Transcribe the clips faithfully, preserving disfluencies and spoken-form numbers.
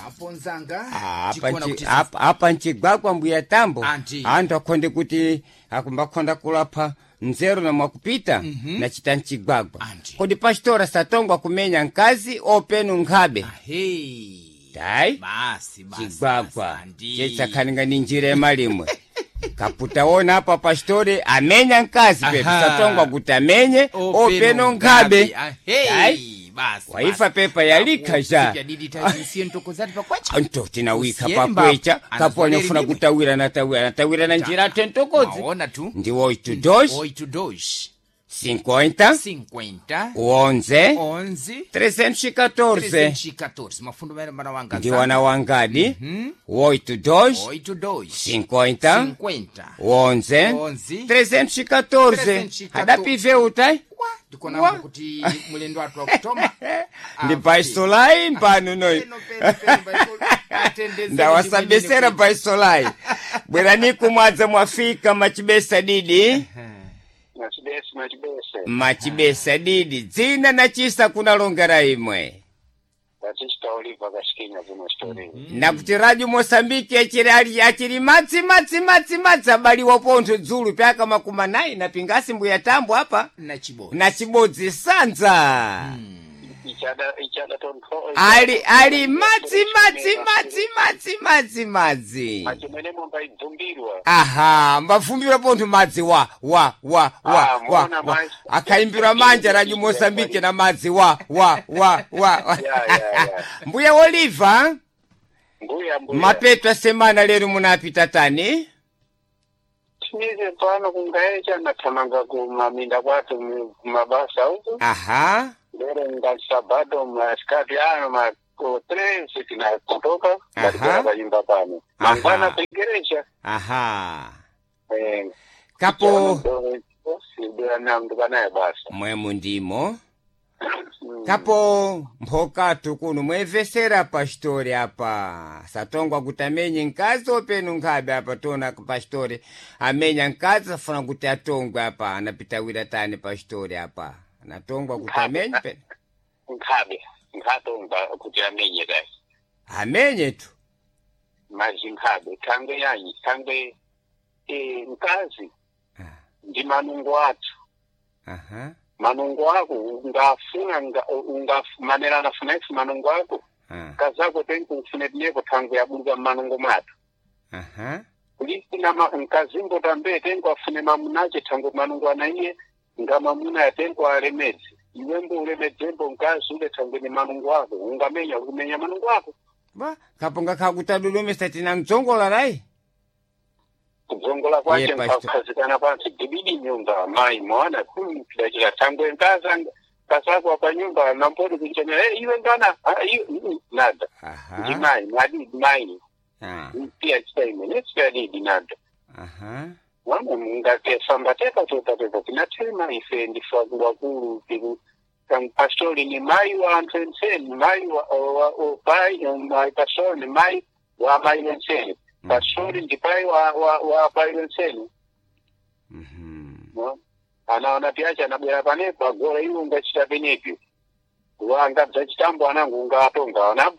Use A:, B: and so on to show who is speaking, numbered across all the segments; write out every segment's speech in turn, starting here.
A: apo nzanga
B: apa nchigwagwa mbuya tambo anthu akhonde kuti akumbakhonda kulapha nzeru na mwakupita mm -hmm. na chita nchigwagwa kodi pastora satongwa kumenya nkazi openu nkhabe
A: ahei
B: dai
A: basi basi
B: chigwagwa chetsakhaninga ni njira emalimwe kaputaona apa pastore amenya nkazi pepe satongwa kuti amenye openu nkhabe
A: ahei basi
B: waifa pepa yalika ja anto tinawika pakwecha kapone funa kutawira na tawira na tawira na njira tentokozi ndi oito dois cinquenta onze trezentos e quatorze ndi wana wangadi oito dois cinquenta onze trezentos e quatorze adapive utai
A: ndikona kuti mulendo watu wakutoma
B: ndi paisolai mpano noi ndawasabesera paisolai bwerani kumwadza mwafika machibesa didi
C: machibesa machibesa
B: machibesa didi dzina na chisa kunalongera imwe
C: Batista Oliva Gashikinya zino story
B: na kuti radio Mosambiki achiri ali achiri matsi matsi matsi matsi abali wapontho dzulu pyaka makuma nayi na pingasi mbuya tambo hapa
A: na chibodzi
B: na chibodzi sanza
C: hmm. ichada ichada tonto
B: ali ali matsi matsi matsi matsi matsi matsi
C: machimene momba ivumbirwa
B: aha mbavumbirwa pontho madzi wa wa wa wa ah, wa, wa. akaimbirwa manja radio Mosambiki na madzi wa wa wa wa
C: yeah, yeah, yeah.
B: mbuya Oliva
C: mbuya mbuya
B: mapeto semana lero munapita tani
C: timize pano kungaecha natamanga kumaminda kwatu mabasa huko
B: aha
C: lero ngasabado maskati ano ma treze tina kutoka
B: aha
C: kanyumba pano mangwana pegerecha
B: aha
C: eh
B: kapo
C: ndio na ndukana basa
B: mwemu ndimo kapo mpokatu kuno mwevesera pastori apa satongwa kutamenye nkazi openu nkhabe apa tona pastori amenya nkazi afuna kuti atongwe apa anapita wira tani pastori apa anatongwa kutamenye pe
C: nkhabe nkhatongwa kuti amenye dai
B: amenye tu
C: maji nkhabe tangwe yanyi tangwe eh nkazi ndi manungo athu
B: aha
C: manungo wako ungafuna ungafumanela nafuna ifu manungo wako kazako tenku ufunetiyeko tangu ya bulga manungo matu
B: aha
C: kulisi na nkazimbo tambe tenku afune mamunache tangu manungo anaiye nga mamuna ya tenku alemezi iwembo ulemezembo nkazi ule tangu ni manungo wako ungamenya umenya manungo wako
B: ba kaponga kakutadudume satina mzongola rai
C: kuzongola kwache mpakazikana pansi dibidi nyumba mai mwana kumi kidachira tangu nkaza kasako hapa nyumba na mpodi kuchemea eh iwe ngana hiyo nada jimai nadi mai ah pia tseme nesikia didi nada
B: aha
C: wana munga kesamba teka totatepo kinatema ife ndifagwa kulu kiru kan pastori ni mai wa antenseni mai wa o bai mai pastori ni mai wa mai antenseni pastori ndipai wa wa wa pairenseni
B: mhm
C: no anaona piacha anabwera panepa gora hiyo ungachita benepi wanga bzachitambo anangu ungatonga anapa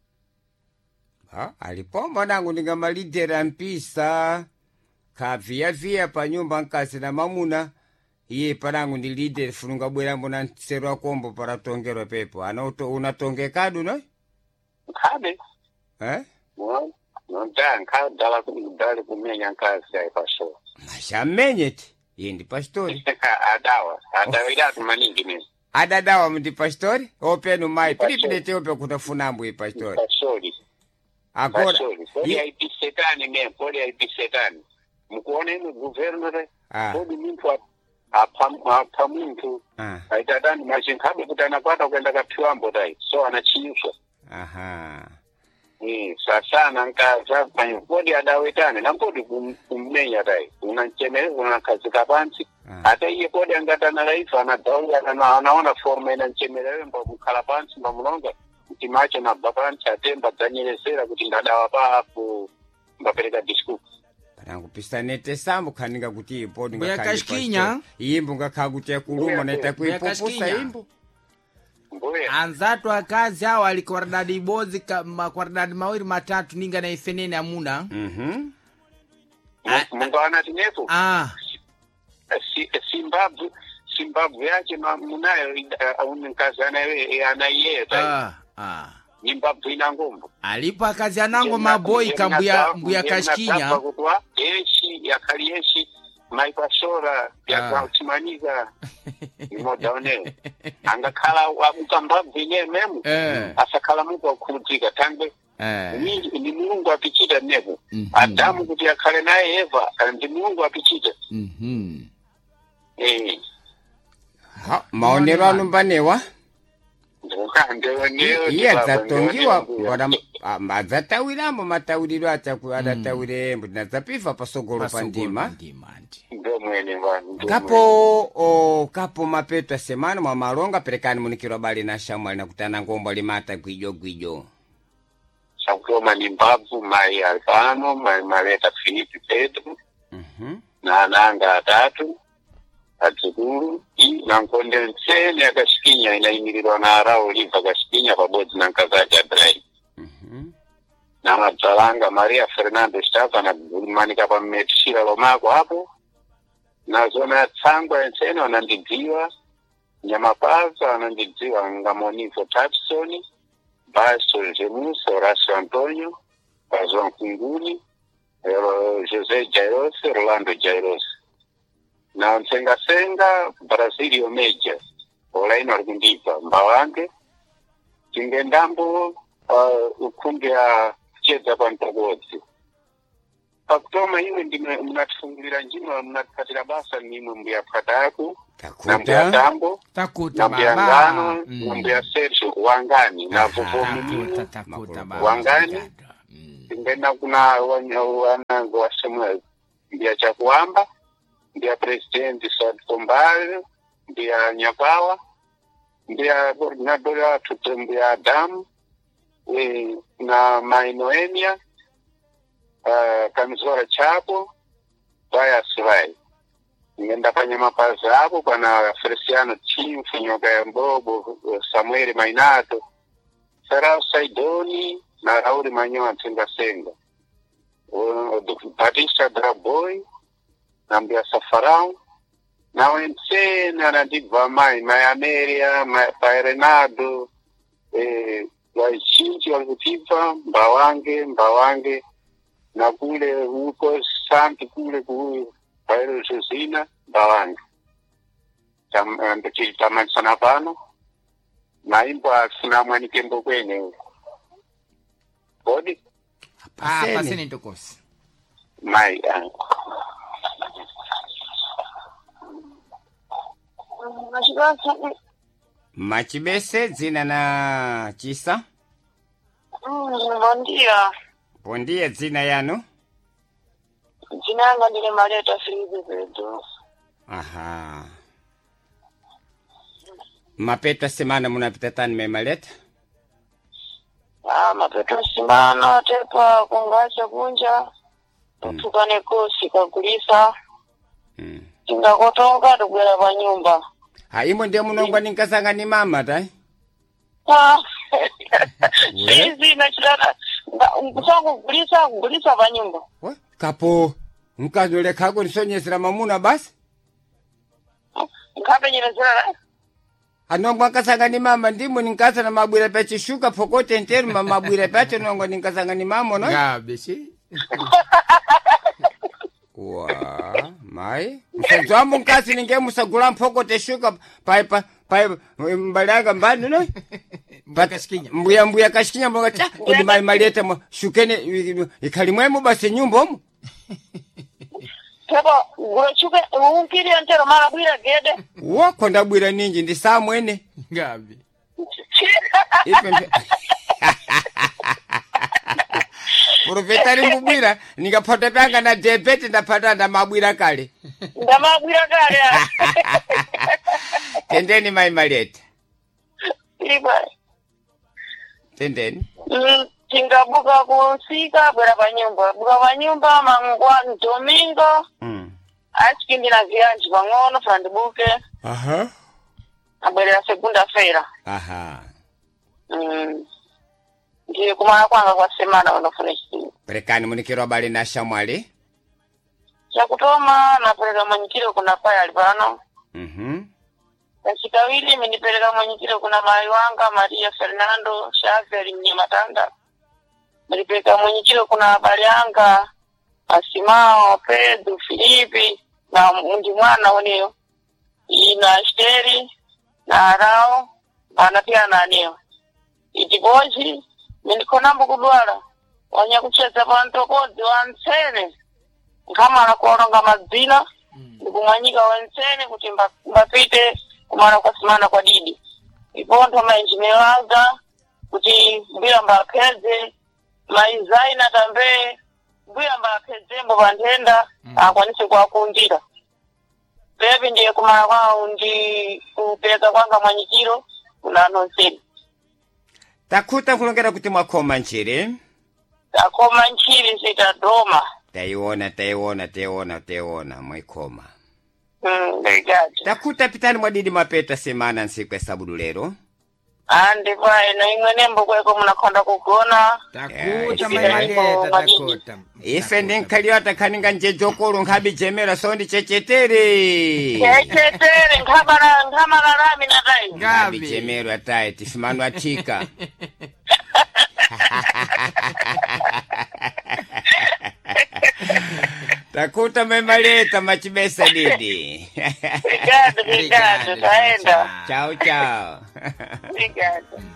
B: ha alipomba nangu ndingamalidera mpisa kavia via pa nyumba nkasi na mamuna iye panangu ndi leader fununga bwera mbona nserwa kombo para tongero pepo anoto unatongekadu no
C: kabe
B: eh
C: no no nka dala kudala kumenya nkasi ya pastor
B: mashamenyeti iye ndi pastori
C: adawa adawira tumaningi mimi
B: adadawa ndi pastori openu mai pilipilete ope kutafuna mbu pastori
C: pastori
B: agora
C: poli aipi setani me poli aipi setani mkuone ni governor poli mtu apa mtu aitadani machinkabe kutana kwata kwenda kapiwambo dai so anachinyuswa
B: aha
C: eh sasa nankaza panyo poli adawetane na poli kummenya dai unanchemeza unakazika pansi hata iye poli angatana raifa anadawa anaona forma inanchemelele mba kukala pansi mba mulonga kuti macho na babanchi atemba dzanyelesera kuti ndadawa papo mbapereka disku
B: panangu pisanete sambu kaninga kuti ipodi
A: ngakashikinya
B: imbu ngakha kuti kuluma naita kuipopusa imbu
C: Mbuya.
A: Anzatu akazi hao alikwaradadi bozi makwaradadi mawili matatu ninga na ifenene amuna.
B: Mhm.
C: Mungu anatinepo.
A: Ah.
C: Si Zimbabwe Zimbabwe yake munayo unikazana wewe anayeta.
A: Ah. Ah.
C: Zimbabwe ina ngombo.
A: Alipa kazi anango maboi kambuya mbuya kashinya.
C: Kutwa eshi ya kalieshi maipashora ya kwa utimaniza imodaone angakhala wabukambabwe nyememu
A: Eh.
C: asakhala muko akutika tangwe
A: Eh.
C: ni ni Mungu apichita nebo Adamu kuti akhale naye Eva ndi Mungu apichita
A: Mhm.
C: eh
B: Ha, maonero anu mbanewa?
C: ndokande neo
B: Iya zatongiwa bora mazatawiramo matawiriro ataku adatawire mbona zapifa pasogolo pandima.
C: ndo mwene vanhu
B: Kapo o kapo mapetwa semana mwa malonga perekani munikiro bali na shamwali na kutana ngombo limata gwijo gwijo.
C: Sakoma ni Mbavu mai Albano mai Mareta Filipi Pedro
B: Mhm.
C: na nanga atatu atuguru na nkonde nsene akashikinya inaimirirwa na arao liva kashikinya pabodzi na nkazaji Adrai
B: Mhm.
C: na madzalanga Maria Fernando Stafa na manika pametishira lomako hapo na zona tsangwa nsene wanandidziwa Nyamapaza wanandidziwa Ngamonifo Tapsoni Basto Jemus Horacio Antonio Bazon Kunguni José Jairos Rolando Jairos na nsenga senga Brasilio Meja olaino alikundipa Mbawange tingendambo uh, ukumbi ya cheza kwa mtagodzi pakutoma iwe ndime mnatufungulira njima mnatupatira basa nimwe mbuya pataku na mbuya
B: Takuta.
C: tambo
A: Takuta
C: na mbuya
A: baba.
C: ngano
A: Mm.
C: na mbuya Sergio Wangani na vuvu
A: Takuta takuta baba.
C: Wangani.
A: Mm.
C: Ngenda kuna wanango wa Samuel ndia cha kuamba ndia president Saad Kombal ndia Nyapawa ndia coordinador wa tutembe Adam e, na Mainoemia uh, Kamzora Chapo baya Swai ngenda panya mapaza hapo pana Feliciano Team Funyoka ya Mbobo Samuel Mainato Sarau Saidoni na Rauli Manyoa Tenga Senga uh, Batista Draboy na mbia Safarão na wense na nadiva mai mai Ameria mai Renado eh waichinji walikutiva Mbawange Mbawange na kule huko Santi kule kule Pairo Josina Mbawange tam ndiki tamani sana pano na imbo asina mwani kembo kwenye bodi
A: Ah,
B: Paseni.
A: paseni ntokosi.
C: mai uh,
B: Machibese dzina na chisa?
D: Bom dia.
B: Pondia dzina yanu?
D: Jina langu ndile Mareta Filipi Pedro.
B: Aha. Mapetwa semana munapita tani memaleta?
D: Ah, mapeto simana tepa kungacha kunja. Tukane kosi kakulisa.
B: Mm.
D: Tingakotonga tugwera pa nyumba.
B: Ha imo ndiye munongwa ninkasanga ni mama tai?
D: Ah.
B: We?
D: Hizi na chilana. Nkusangu kulisa kulisa pa nyumba.
B: We? Kapo nkazole kako nisonyesera mamuna basi?
D: Nkape nyelezera.
B: Anongwa nkasanga ni mama ndimo ninkasa na mabwira pechi shuka pokote nteru ma mabwira pechi nongwa ninkasanga ni mama no?
A: Gabe shi.
B: Wa, mai. Msazwamu nkasi ninge musagula mpokote shuka pai pai pai mbalaga mbani no?
A: Mbakashikinya.
B: Mbuya mbuya kashikinya mbuya cha kudi mai maleta mo shukene ikalimwemo basi nyumbomo.
D: Tepa gurechuke unkiri antero mara bwira gede.
B: Wa konda bwira ninji ndi saa mwene.
A: Gabe.
B: Ipe mpe. Profetari mbubwira nikapata panga na debete ndapata na mabwira kale.
D: Ndama bwira kale.
B: Tendeni mai maleta.
D: Iba.
B: Tendeni.
D: Mm, tingabuka kusika bwera pa nyumba. Buka pa nyumba mangwa domingo.
B: Mm.
D: Asikindi na vianji pang'ono fandibuke.
B: Aha.
D: abwerera segunda feira.
B: Aha.
D: Mm. Ndiye kumana kwanga kwa semana unofuna chitini.
B: Perekani munikiro abale na shamwali.
D: Chakutoma napereka mwenyekiro kuna paya alipano.
B: Mhm.
D: Kachikawili menipeleka mwenyekiro kuna mai wanga Maria Fernando Xavier Mnyematanda. Menipeleka mwenyekiro kuna Balianga Asimao Pedro Filipi na mundi mwana oneo. Ina Steri na Arao bana pia na aneo. Itiboji menikonambo kudwala wanya kucheza pantokozi wansene kama anakuoronga mazina ndikumanyika wansene kuti mbapite kumana kwa simana kwa didi iponto maenjinewaga kuti mbira mbakeze maizaina tambe mbira mbakeze mbo bandenda mm. akwanise kwa kundira bebi ndiye kumana kwa ndi kupeleka kwanga mwanyikiro kuna nonseni
B: Takuta kulongera kuti mwakoma nchiri.
D: Takoma nchiri zita doma.
B: Taiona, taiona, taiona, taiona, mwikoma.
D: Hmm, begati.
B: Takuta pitani mwadidi mapeta semana nsiku ya sabudu lero.
D: Andi vae, na ingwenembo kweko munakonda kukona.
A: Takuta maimaleta, takuta.
B: Ife ndinkaliwata kaninga njejokuru nkabi jemera sondi chechetere.
D: Chechetere, nkabara, nkabara rami na tai.
B: Nkabi jemero atai, tifimanu atika. Takuta maimaleta machibesa didi.
D: Begati, begati, taenda.
B: Ciao, ciao.
D: Begati.